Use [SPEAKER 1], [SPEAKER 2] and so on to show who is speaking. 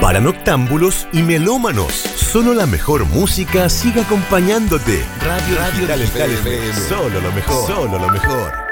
[SPEAKER 1] Para noctámbulos y melómanos, solo la mejor música sigue acompañándote. Radio Digital FM. Solo lo mejor. Solo lo mejor.